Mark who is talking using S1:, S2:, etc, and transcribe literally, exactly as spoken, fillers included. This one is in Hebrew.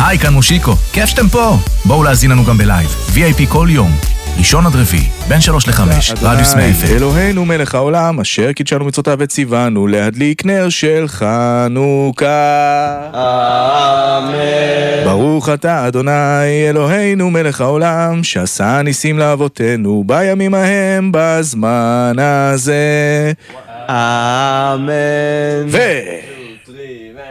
S1: היי, כאן מושיקו, כיף שאתם פה. בואו להזין לנו גם בלייב, וי איי פי כל יום, ראשון עד רביעי, בין שלוש לחמש, רדיוס מאה אפס.
S2: אלוהינו מלך העולם, אשר קידשנו מצוותיו וציוונו להדליק נר של חנוכה.
S3: אמן.
S2: ברוך אתה אדוני אלוהינו מלך העולם, שעשה ניסים לאבותינו בימים ההם בזמן הזה.
S3: אמן.
S2: ו...